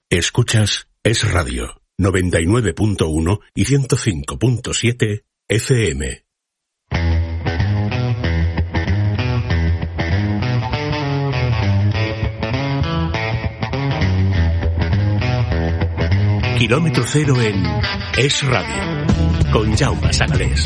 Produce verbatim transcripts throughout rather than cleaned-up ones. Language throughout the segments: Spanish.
Escuchas Es Radio, noventa y nueve punto uno y ciento cinco punto siete F M. Kilómetro cero en Es Radio, con Jaume Sagalés.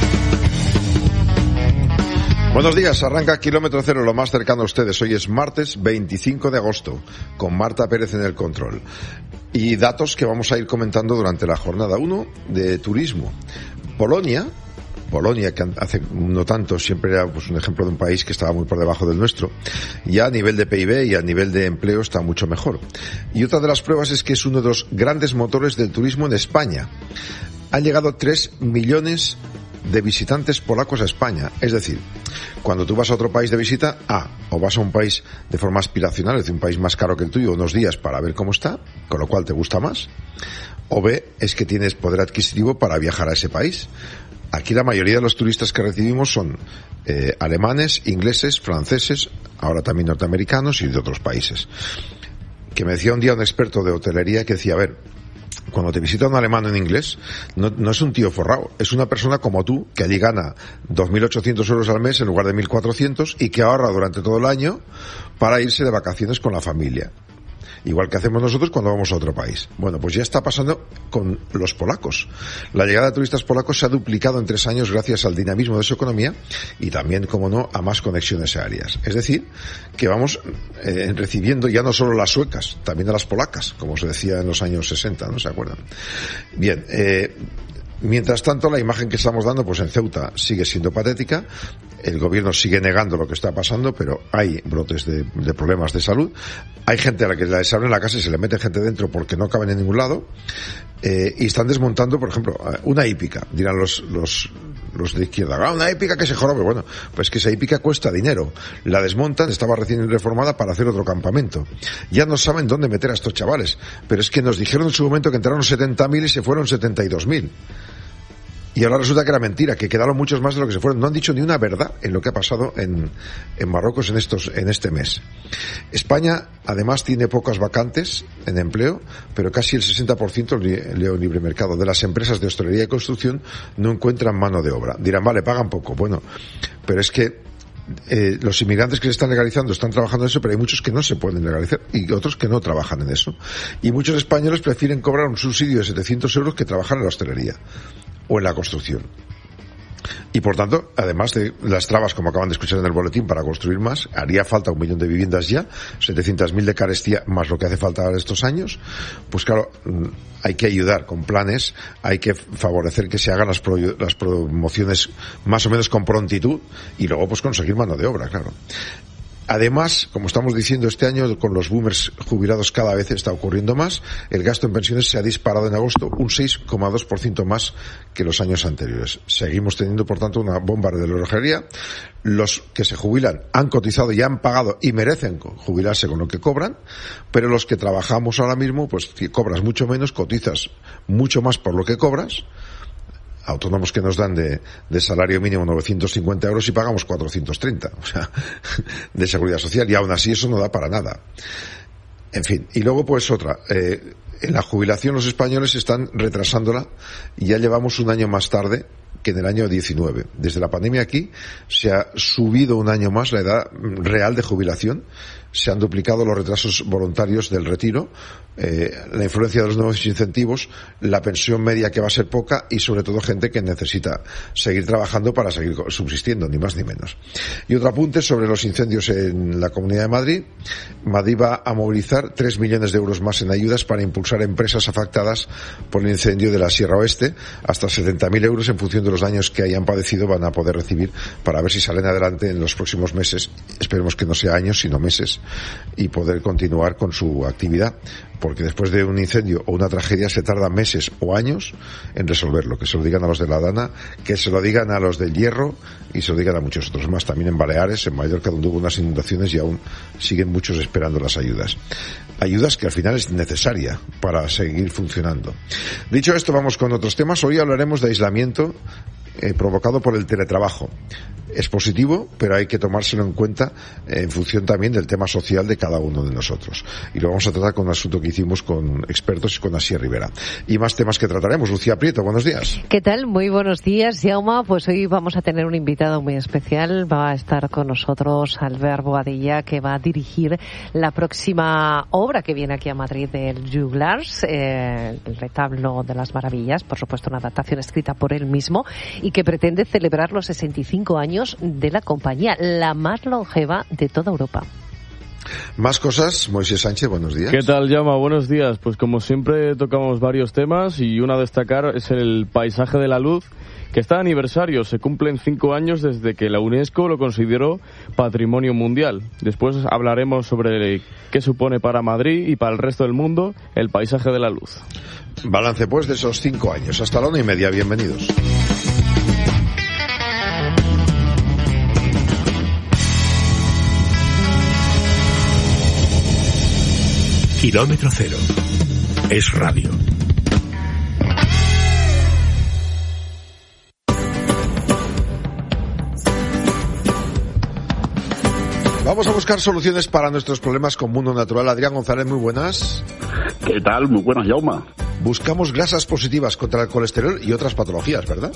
Buenos días, arranca Kilómetro Cero, lo más cercano a ustedes. Hoy es martes veinticinco de agosto, con Marta Pérez en el control. Y datos que vamos a ir comentando durante la jornada. Uno, de turismo. Polonia, Polonia, que hace no tanto siempre era pues un ejemplo de un país que estaba muy por debajo del nuestro, ya a nivel de P I B y a nivel de empleo está mucho mejor. Y otra de las pruebas es que es uno de los grandes motores del turismo en España. Han llegado tres millones de visitantes polacos a España. Es decir, cuando tú vas a otro país de visita, A, o vas a un país de forma aspiracional, es decir, un país más caro que el tuyo, unos días para ver cómo está, con lo cual te gusta más, o B, es que tienes poder adquisitivo para viajar a ese país. Aquí la mayoría de los turistas que recibimos son eh, alemanes, ingleses, franceses, ahora también norteamericanos y de otros países. Que me decía un día un experto de hotelería que decía, a ver, cuando te visita un alemán en inglés, no, no es un tío forrado, es una persona como tú, que allí gana dos mil ochocientos euros al mes en lugar de mil cuatrocientos y que ahorra durante todo el año para irse de vacaciones con la familia. Igual que hacemos nosotros cuando vamos a otro país. Bueno, pues ya está pasando con los polacos. La llegada de turistas polacos se ha duplicado en tres años gracias al dinamismo de su economía y también, como no, a más conexiones aéreas. Es decir, que vamos eh, recibiendo ya no solo las suecas, también a las polacas, como se decía en los años sesenta, ¿no se acuerdan? Bien, eh... Mientras tanto, la imagen que estamos dando, pues en Ceuta sigue siendo patética. El gobierno sigue negando lo que está pasando, pero hay brotes de, de problemas de salud. Hay gente a la que les abren la casa y se le mete gente dentro porque no caben en ningún lado. Eh, y están desmontando, por ejemplo, una hípica. Dirán los, los, los de izquierda, ah, una hípica que se jorobe. Bueno, pues que esa hípica cuesta dinero. La desmontan, estaba recién reformada para hacer otro campamento. Ya no saben dónde meter a estos chavales. Pero es que nos dijeron en su momento que entraron setenta mil y se fueron setenta y dos mil. Y ahora resulta que era mentira, que quedaron muchos más de lo que se fueron. No han dicho ni una verdad en lo que ha pasado en, en Marruecos en estos, en este mes. España, además, tiene pocas vacantes en empleo, pero casi el sesenta por ciento, leo en Libre Mercado, de las empresas de hostelería y construcción no encuentran mano de obra. Dirán, vale, pagan poco. Bueno, pero es que Eh, los inmigrantes que se están legalizando están trabajando en eso, pero hay muchos que no se pueden legalizar y otros que no trabajan en eso. Y muchos españoles prefieren cobrar un subsidio de setecientos euros que trabajar en la hostelería o en la construcción. Y por tanto, además de las trabas, como acaban de escuchar en el boletín, para construir más, haría falta un millón de viviendas ya, setecientas mil de carestía, más lo que hace falta ahora estos años. Pues claro, hay que ayudar con planes, hay que favorecer que se hagan las, pro, las promociones más o menos con prontitud y luego pues conseguir mano de obra, claro. Además, como estamos diciendo, este año con los boomers jubilados cada vez está ocurriendo más. El gasto en pensiones se ha disparado en agosto un seis coma dos por ciento más que los años anteriores. Seguimos teniendo, por tanto, una bomba de relojería. Los que se jubilan han cotizado y han pagado y merecen jubilarse con lo que cobran, pero los que trabajamos ahora mismo, pues cobras mucho menos, cotizas mucho más por lo que cobras. Autónomos que nos dan de, de salario mínimo novecientos cincuenta euros y pagamos cuatrocientos treinta, o sea, de seguridad social, y aún así eso no da para nada. En fin, y luego pues otra, eh, en la jubilación los españoles están retrasándola y ya llevamos un año más tarde que en el año diecinueve. Desde la pandemia aquí se ha subido un año más la edad real de jubilación, se han duplicado los retrasos voluntarios del retiro, eh, la influencia de los nuevos incentivos, la pensión media que va a ser poca y sobre todo gente que necesita seguir trabajando para seguir subsistiendo, ni más ni menos. Y otro apunte sobre los incendios en la Comunidad de Madrid. Madrid va a movilizar tres millones de euros más en ayudas para impulsar empresas afectadas por el incendio de la Sierra Oeste. Hasta setenta mil euros en función de los daños que hayan padecido van a poder recibir para ver si salen adelante en los próximos meses. Esperemos que no sea años, sino meses, y poder continuar con su actividad, porque después de un incendio o una tragedia se tarda meses o años en resolverlo. Que se lo digan a los de la Dana, que se lo digan a los del Hierro y se lo digan a muchos otros más, también en Baleares, en Mallorca, donde hubo unas inundaciones y aún siguen muchos esperando las ayudas. Ayudas que al final es necesaria para seguir funcionando. Dicho esto, vamos con otros temas. Hoy hablaremos de aislamiento eh, provocado por el teletrabajo. Es positivo, pero hay que tomárselo en cuenta eh, en función también del tema social de cada uno de nosotros. Y lo vamos a tratar con un asunto que hicimos con expertos y con Asier Rivera. Y más temas que trataremos. Lucía Prieto, buenos días. ¿Qué tal? Muy buenos días, Jaume. Pues hoy vamos a tener un invitado muy especial. Va a estar con nosotros Albert Boadilla, que va a dirigir la próxima obra que viene aquí a Madrid del Joglars, eh, el retablo de las maravillas, por supuesto una adaptación escrita por él mismo, y que pretende celebrar los sesenta y cinco años de la compañía, la más longeva de toda Europa. Más cosas, Moisés Sánchez, buenos días. ¿Qué tal, Jaume? Buenos días. Pues como siempre tocamos varios temas y uno a destacar es el paisaje de la luz, que está de aniversario. Se cumplen cinco años desde que la UNESCO lo consideró Patrimonio Mundial. Después hablaremos sobre qué supone para Madrid y para el resto del mundo el paisaje de la luz. Balance pues de esos cinco años. Hasta la una y media. Bienvenidos. Kilómetro cero. Es radio. Vamos a buscar soluciones para nuestros problemas con Mundo Natural. Adrián González, muy buenas. ¿Qué tal? Muy buenas, Jaume. Buscamos grasas positivas contra el colesterol y otras patologías, ¿verdad?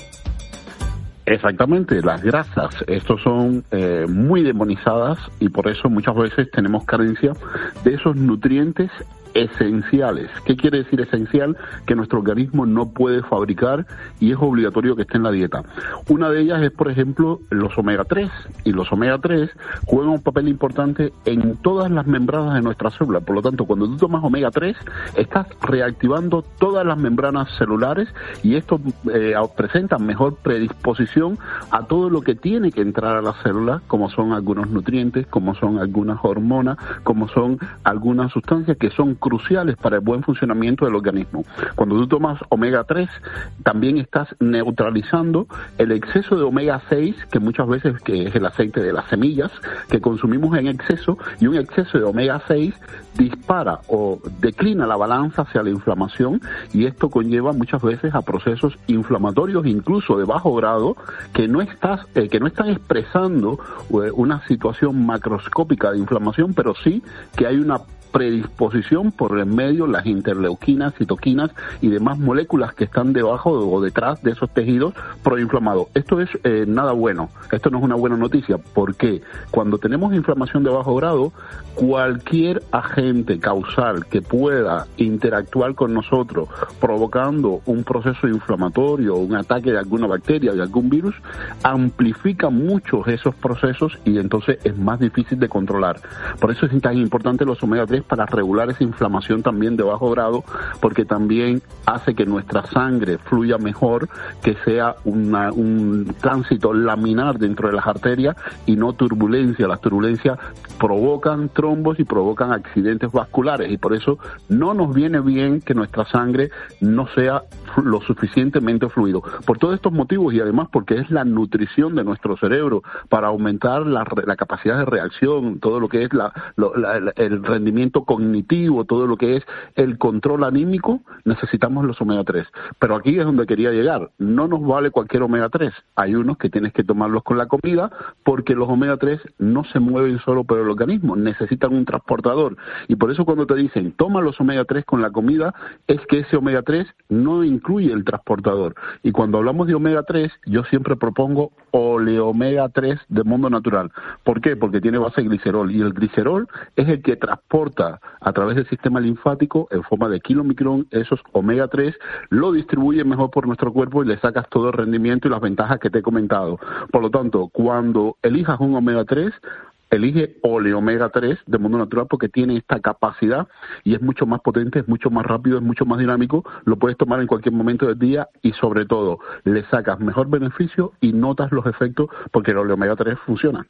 Exactamente, las grasas, estos son eh, muy demonizadas y por eso muchas veces tenemos carencia de esos nutrientes esenciales. ¿Qué quiere decir esencial? Que nuestro organismo no puede fabricar y es obligatorio que esté en la dieta. Una de ellas es, por ejemplo, los omega tres, y los omega tres juegan un papel importante en todas las membranas de nuestra célula. Por lo tanto, cuando tú tomas omega tres, estás reactivando todas las membranas celulares y esto eh, presenta mejor predisposición a todo lo que tiene que entrar a la célula, como son algunos nutrientes, como son algunas hormonas, como son algunas sustancias que son cruciales para el buen funcionamiento del organismo. Cuando tú tomas omega tres, también estás neutralizando el exceso de omega seis, que muchas veces que es el aceite de las semillas, que consumimos en exceso, y un exceso de omega seis dispara o declina la balanza hacia la inflamación, y esto conlleva muchas veces a procesos inflamatorios, incluso de bajo grado, que no estás, eh, que no están expresando eh, una situación macroscópica de inflamación, pero sí que hay una predisposición por el medio, las interleuquinas, citoquinas y demás moléculas que están debajo o detrás de esos tejidos proinflamados. Esto es eh, nada bueno, esto no es una buena noticia, porque cuando tenemos inflamación de bajo grado, cualquier agente causal que pueda interactuar con nosotros provocando un proceso inflamatorio, un ataque de alguna bacteria, de algún virus, amplifica mucho esos procesos y entonces es más difícil de controlar. Por eso es tan importante los omega tres para regular esa inflamación también de bajo grado, porque también hace que nuestra sangre fluya mejor, que sea una, un tránsito laminar dentro de las arterias y no turbulencia. Las turbulencias provocan trombos y provocan accidentes vasculares, y por eso no nos viene bien que nuestra sangre no sea lo suficientemente fluido. Por todos estos motivos, y además porque es la nutrición de nuestro cerebro para aumentar la, la capacidad de reacción, todo lo que es la, lo, la, el rendimiento cognitivo, todo lo que es el control anímico, necesitamos los omega tres. Pero aquí es donde quería llegar. No nos vale cualquier omega tres. Hay unos que tienes que tomarlos con la comida, porque los omega tres no se mueven solo por el organismo, necesitan un transportador. Y por eso cuando te dicen, toma los omega tres con la comida, es que ese omega tres no incluye el transportador. Y cuando hablamos de omega tres, yo siempre propongo oleomega tres de Mundo Natural. ¿Por qué? Porque tiene base glicerol, y el glicerol es el que transporta a través del sistema linfático en forma de kilomicrón esos omega tres, lo distribuye mejor por nuestro cuerpo y le sacas todo el rendimiento y las ventajas que te he comentado. Por lo tanto, cuando elijas un omega tres, elige oleomega tres de Mundo Natural, porque tiene esta capacidad y es mucho más potente, es mucho más rápido, es mucho más dinámico, lo puedes tomar en cualquier momento del día y sobre todo le sacas mejor beneficio y notas los efectos, porque el oleomega tres funciona.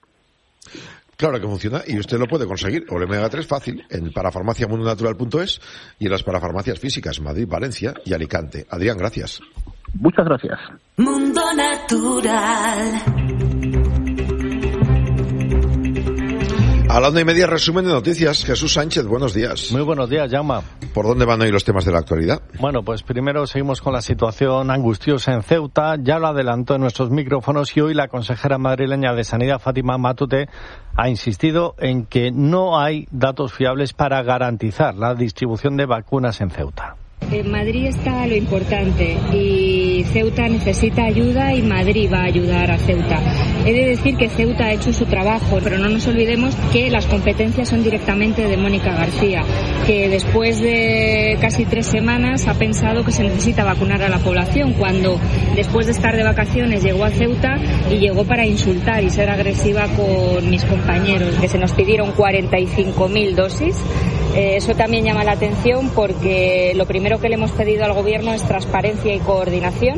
Claro que funciona, y usted lo puede conseguir. Omega tres fácil en parafarmacia mundo natural punto es y en las parafarmacias físicas Madrid, Valencia y Alicante. Adrián, gracias. Muchas gracias. Mundo Natural. A la una y media, resumen de noticias. Jesús Sánchez, buenos días. Muy buenos días, Jaume. ¿Por dónde van hoy los temas de la actualidad? Bueno, pues primero seguimos con la situación angustiosa en Ceuta. Ya lo adelantó en nuestros micrófonos y hoy la consejera madrileña de Sanidad, Fátima Matute, ha insistido en que no hay datos fiables para garantizar la distribución de vacunas en Ceuta. En Madrid está lo importante y Ceuta necesita ayuda y Madrid va a ayudar a Ceuta. He de decir que Ceuta ha hecho su trabajo, pero no nos olvidemos que las competencias son directamente de Mónica García, que después de casi tres semanas ha pensado que se necesita vacunar a la población, cuando después de estar de vacaciones llegó a Ceuta y llegó para insultar y ser agresiva con mis compañeros, que se nos pidieron cuarenta y cinco mil dosis. Eh, eso también llama la atención porque lo primero que le hemos pedido al Gobierno es transparencia y coordinación.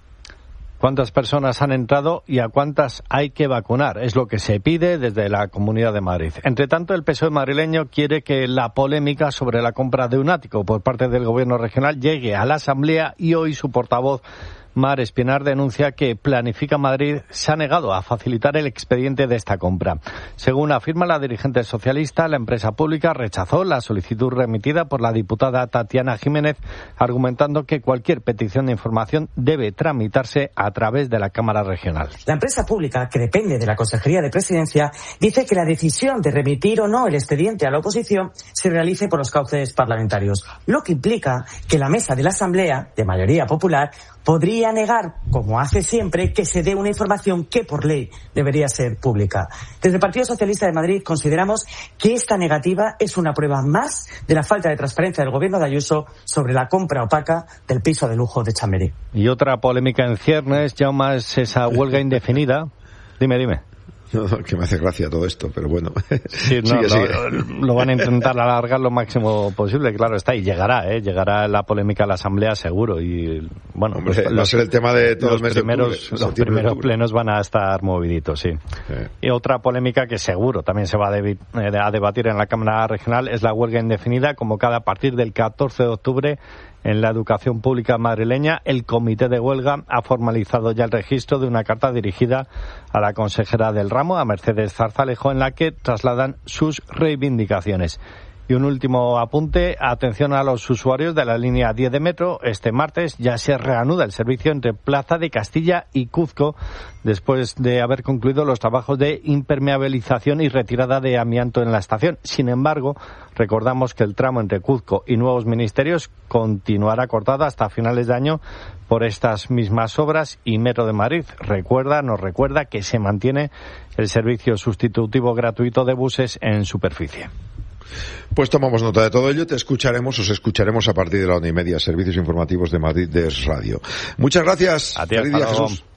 ¿Cuántas personas han entrado y a cuántas hay que vacunar? Es lo que se pide desde la Comunidad de Madrid. Entre tanto, el P S O E madrileño quiere que la polémica sobre la compra de un ático por parte del Gobierno regional llegue a la Asamblea y hoy su portavoz, Mar Espinar, denuncia que Planifica Madrid se ha negado a facilitar el expediente de esta compra. Según afirma la dirigente socialista, la empresa pública rechazó la solicitud remitida por la diputada Tatiana Jiménez, argumentando que cualquier petición de información debe tramitarse a través de la Cámara Regional. La empresa pública, que depende de la Consejería de Presidencia, dice que la decisión de remitir o no el expediente a la oposición se realice por los cauces parlamentarios, lo que implica que la mesa de la Asamblea, de mayoría popular, podría negar, como hace siempre, que se dé una información que por ley debería ser pública. Desde el Partido Socialista de Madrid consideramos que esta negativa es una prueba más de la falta de transparencia del Gobierno de Ayuso sobre la compra opaca del piso de lujo de Chamberí. Y otra polémica en ciernes, Jaume, es esa huelga indefinida. Dime, dime. No, no, que me hace gracia todo esto, pero bueno. Sí, no, sigue, sigue. Lo, lo van a intentar alargar lo máximo posible, claro está, y llegará, ¿eh? Llegará la polémica a la Asamblea seguro, y bueno, Hombre, los, va los, a ser el tema de todo el mes primeros, de octubre, los primeros plenos van a estar moviditos, sí. sí. Y otra polémica que seguro también se va a, debi- a debatir en la Cámara Regional es la huelga indefinida, convocada a partir del catorce de octubre en la educación pública madrileña. El comité de huelga ha formalizado ya el registro de una carta dirigida a la consejera del ramo, a Mercedes Zarzalejo, en la que trasladan sus reivindicaciones. Y un último apunte, atención a los usuarios de la línea diez de metro. Este martes ya se reanuda el servicio entre Plaza de Castilla y Cuzco, después de haber concluido los trabajos de impermeabilización y retirada de amianto en la estación. Sin embargo, recordamos que el tramo entre Cuzco y Nuevos Ministerios continuará cortado hasta finales de año por estas mismas obras, y Metro de Madrid recuerda, nos recuerda que se mantiene el servicio sustitutivo gratuito de buses en superficie. Pues tomamos nota de todo ello. Te escucharemos, os escucharemos a partir de la una y media. Servicios informativos de Madrid de Es Radio. Muchas gracias. A ti, hasta luego. Jesús.